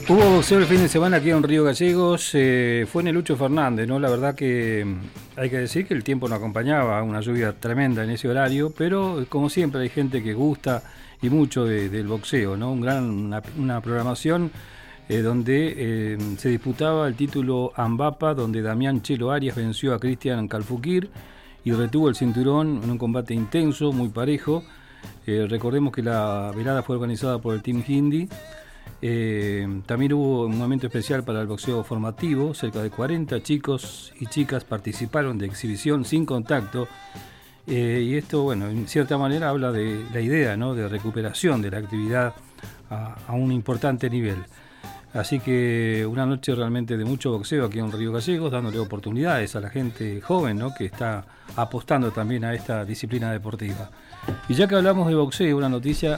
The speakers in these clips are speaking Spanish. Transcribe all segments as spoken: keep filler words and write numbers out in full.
Hubo boxeo el fin de semana aquí en Río Gallegos, eh, fue en el Lucho Fernández, ¿no? La verdad que hay que decir que el tiempo no acompañaba, una lluvia tremenda en ese horario, pero como siempre hay gente que gusta y mucho de, del boxeo, ¿no? Un gran, una, una programación eh, donde eh, se disputaba el título Ambapa, donde Damián Chelo Arias venció a Cristian Calfuquir y retuvo el cinturón en un combate intenso, muy parejo. Eh, recordemos que la velada fue organizada por el Team Hindi. Eh, también hubo un momento especial para el boxeo formativo, cerca de cuarenta chicos y chicas participaron de exhibición sin contacto, eh, y esto, bueno, en cierta manera habla de la idea, ¿no?, de recuperación de la actividad a, a un importante nivel. Así que una noche realmente de mucho boxeo aquí en Río Gallegos, dándole oportunidades a la gente joven, ¿no?, que está apostando también a esta disciplina deportiva. Y ya que hablamos de boxeo, una noticia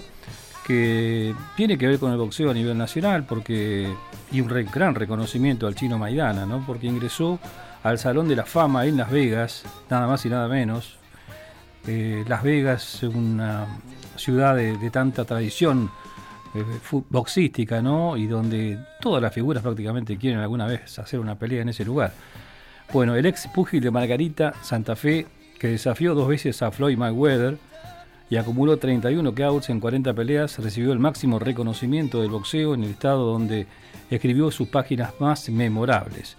que tiene que ver con el boxeo a nivel nacional, porque y un re, gran reconocimiento al Chino Maidana, ¿no?, porque ingresó al Salón de la Fama en Las Vegas, nada más y nada menos. Eh, Las Vegas, una ciudad de, de tanta tradición eh, boxística, ¿no?, y donde todas las figuras prácticamente quieren alguna vez hacer una pelea en ese lugar. Bueno, el ex púgil de Margarita, Santa Fe, que desafió dos veces a Floyd Mayweather y acumuló treinta y uno knockouts en cuarenta peleas, recibió el máximo reconocimiento del boxeo en el estado donde escribió sus páginas más memorables.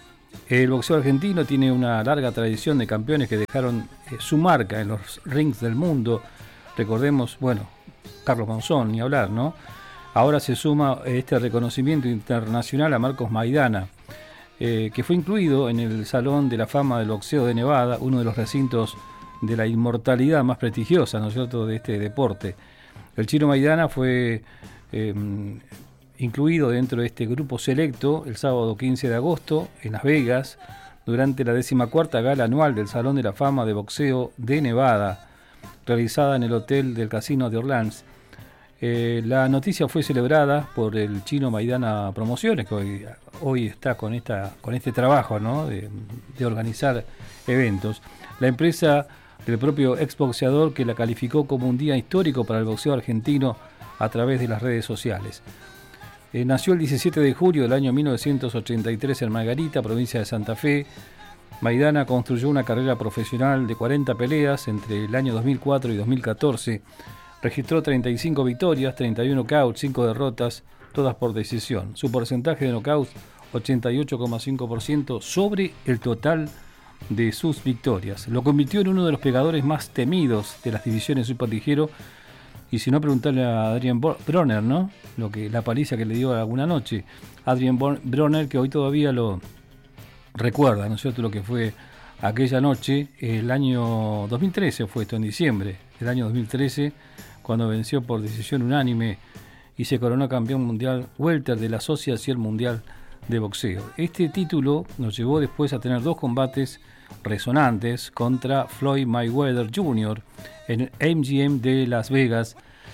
El boxeo argentino tiene una larga tradición de campeones que dejaron eh, su marca en los rings del mundo. Recordemos, bueno, Carlos Monzón, ni hablar, ¿no? Ahora se suma este reconocimiento internacional a Marcos Maidana, eh, que fue incluido en el Salón de la Fama del Boxeo de Nevada, uno de los recintos de la inmortalidad más prestigiosa, ¿no es cierto?, de este deporte. El Chino Maidana fue eh, incluido dentro de este grupo selecto el sábado quince de agosto en Las Vegas durante la decimacuarta gala anual del Salón de la Fama de Boxeo de Nevada, realizada en el Hotel del Casino de Orleans. Eh, la noticia fue celebrada por el Chino Maidana Promociones, que hoy, hoy está con, esta, con este trabajo, ¿no?, de, de organizar eventos. La empresa del propio exboxeador, que la calificó como un día histórico para el boxeo argentino a través de las redes sociales. Eh, nació el diecisiete de julio del año mil novecientos ochenta y tres en Margarita, provincia de Santa Fe. Maidana construyó una carrera profesional de cuarenta peleas entre el año dos mil cuatro y dos mil catorce. Registró treinta y cinco victorias, treinta y uno knockouts, cinco derrotas, todas por decisión. Su porcentaje de knockouts, ochenta y ocho coma cinco por ciento sobre el total de sus victorias. Lo convirtió en uno de los pegadores más temidos de las divisiones superligero, y si no, preguntarle a Adrian Broner, ¿no?, lo que la paliza que le dio alguna noche. Adrian Broner, que hoy todavía lo recuerda, ¿no es cierto?, lo que fue aquella noche, el año dos mil trece, fue esto en diciembre del año dos mil trece, cuando venció por decisión unánime y se coronó campeón mundial welter de la Asociación Mundial de Boxeo. Este título nos llevó después a tener dos combates resonantes contra Floyd Mayweather junior en el M G M de Las Vegas.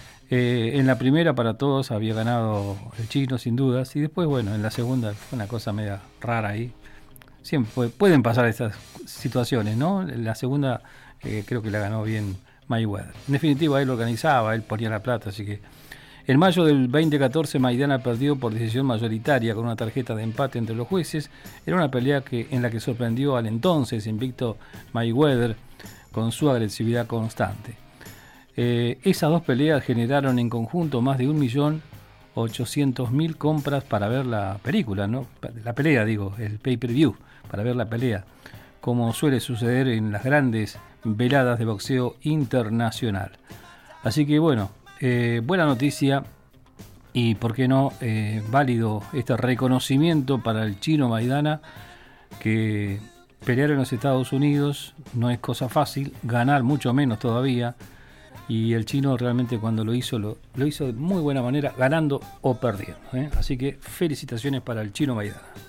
Eh, en la primera, para todos, había ganado el chino sin dudas, y después, bueno, en la segunda fue una cosa media rara ahí. Siempre pueden pasar estas situaciones, ¿no? En la segunda eh, creo que la ganó bien Mayweather. En definitiva, él organizaba, él ponía la plata, así que en mayo del veinte catorce, Maidana perdió por decisión mayoritaria con una tarjeta de empate entre los jueces. Era una pelea que, en la que sorprendió al entonces invicto Mayweather con su agresividad constante. Eh, esas dos peleas generaron en conjunto más de un millón ochocientos mil compras para ver la película, ¿no? La pelea, digo, el pay-per-view, para ver la pelea, como suele suceder en las grandes veladas de boxeo internacional. Así que bueno, Eh, buena noticia y, por qué no, eh, válido este reconocimiento para el Chino Maidana, que pelear en los Estados Unidos no es cosa fácil, ganar mucho menos todavía, y el chino realmente cuando lo hizo, lo, lo hizo de muy buena manera, ganando o perdiendo, ¿eh? Así que felicitaciones para el Chino Maidana.